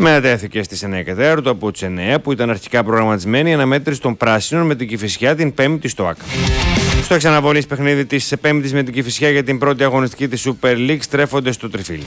Μετατέθηκε στις 9:15 από τις 9 που ήταν αρχικά προγραμματισμένη η αναμέτρηση των πράσινων με την Κηφισιά την 5η στο ΑΚΑ. Στο εξαναβολής παιχνίδι της 5ης με την Κηφισιά για την πρώτη αγωνιστική της Super League στρέφονται στο Τριφύλι.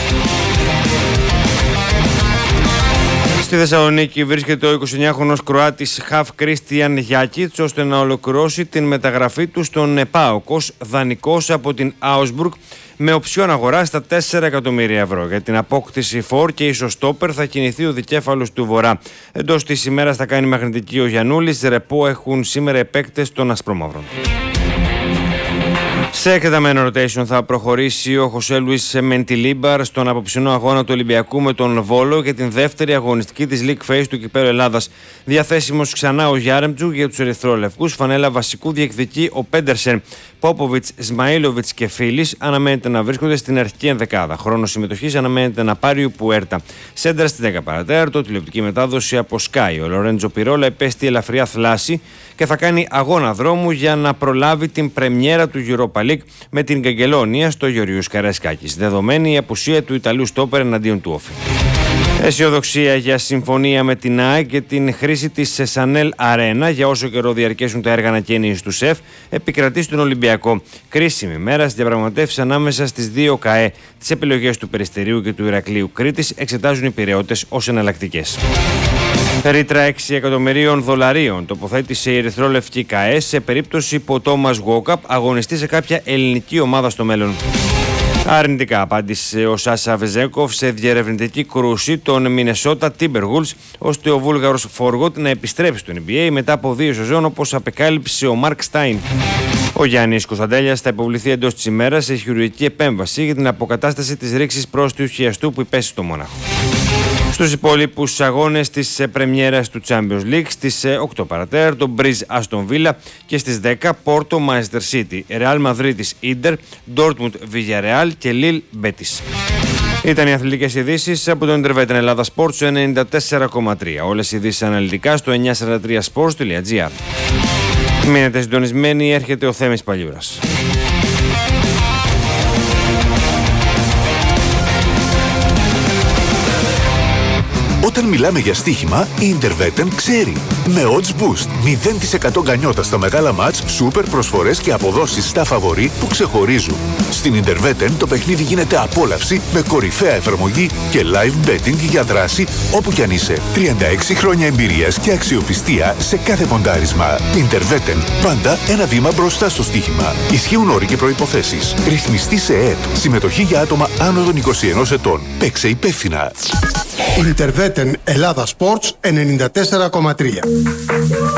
Στη Θεσσαλονίκη βρίσκεται ο 29χρονος Κροάτης Χαφ Κρίστιαν Γιάκιτς ώστε να ολοκληρώσει την μεταγραφή του στον ΠΑΟΚ ως δανεικός από την Augsburg με οψιόν αγορά στα 4 εκατομμύρια ευρώ. Για την απόκτηση φορ και ισοστόπερ θα κινηθεί ο δικέφαλος του Βορρά. Εντός της ημέρας θα κάνει μαγνητική ο Γιαννούλης. Ρεπό έχουν σήμερα οι παίκτες των Ασπρόμαυρων. Σε εκτεταμένο rotation θα προχωρήσει ο Χωσέ Λουίς Μεντιλίμπαρ στον απόψινό αγώνα του Ολυμπιακού με τον Βόλο για την δεύτερη αγωνιστική της League Phase του Κυπέλλου Ελλάδας. Διαθέσιμος ξανά ο Γιάρεμτζου για τους ερυθρόλευκους, φανέλα βασικού διεκδικεί ο Πέντερσεν. Πόποβιτς, Σμαΐλοβιτς και Φίλης αναμένεται να βρίσκονται στην αρχική ενδεκάδα. Χρόνο συμμετοχής αναμένεται να πάρει ο Πουέρτα. Σέντρα στις 10 παρατέταρτο, τηλεοπτική μετάδοση από Sky. Ο Λορέντζο Πιρόλα υπέστη ελαφριά θλάση και θα κάνει αγώνα δρόμου για να προλάβει την πρεμιέρα του Europa League με την Καγκελόνια στο Γεωργιούς Καραϊσκάκης. Δεδομένη η απουσία του Ιταλού στόπερ εναντίον του Όφη. Αισιοδοξία για συμφωνία με την ΑΕΚ και την χρήση της Σανέλ Αρένα για όσο καιρό διαρκέσουν τα έργα ανακαίνιση του ΣΕΦ επικρατεί στον Ολυμπιακό. Κρίσιμη μέρα στις διαπραγματεύσεις ανάμεσα στις δύο ΚΑΕ. Τις επιλογές του Περιστερίου και του Ηρακλείου Κρήτης εξετάζουν οι Πειραιώτες ως εναλλακτικές. Ρήτρα 6 εκατομμυρίων δολαρίων τοποθέτησε η ερυθρόλευκη ΚΑΕ σε περίπτωση που ο Τόμας Γουόκαπ αγωνιστεί σε κάποια ελληνική ομάδα στο μέλλον. Αρνητικά απάντησε ο Σάσα Βεζέκοφ σε διερευνητική κρούση των Μινεσότα Τίμπεργουλς ώστε ο Βούλγαρος Φόργοτ να επιστρέψει στο NBA μετά από 2 σεζόν όπως απεκάλυψε ο Μάρκ Στάιν. Ο Γιάννης Κωνσταντέλιας θα υποβληθεί εντός της ημέρας σε χειρουργική επέμβαση για την αποκατάσταση της ρήξης πρόστιου χιαστού που υπέστη στο Μόναχο. Στους υπόλοιπους αγώνες της πρεμιέρας του Champions League στις 8 παρατέταρτο Μπριζ Αστον Βίλα και στις 10 Πόρτο Μάντσεστερ Σίτι, Ρεάλ Μαδρίτης Ίντερ, Ντόρτμουντ Βιγιαρεάλ και Λιλ Μπέτις. Ήταν οι αθλητικές ειδήσεις από το Intervetin Ελλάδα Sports 94,3. Όλες οι ειδήσεις αναλυτικά στο 943sports.gr. Μείνετε συντονισμένοι, έρχεται ο Θέμης Παλιούρας. Όταν μιλάμε για στοίχημα, η Intervetin ξέρει. Με odds boost, 0% γκανιότα στα μεγάλα μάτς, σούπερ προσφορές και αποδόσεις στα φαβορί που ξεχωρίζουν. Στην Intervetin το παιχνίδι γίνεται απόλαυση με κορυφαία εφαρμογή και live betting για δράση όπου κι αν είσαι. 36 χρόνια εμπειρίας και αξιοπιστία σε κάθε ποντάρισμα. Intervetin, πάντα ένα βήμα μπροστά στο στοίχημα. Ισχύουν όροι και προϋποθέσεις. Ρυθμιστή σε ΕΕΠ. Συμμετοχή για άτομα άνω των 21 ετών. Παίξε υπεύθυνα. Intervetin Ελλάδα Sports 94,3.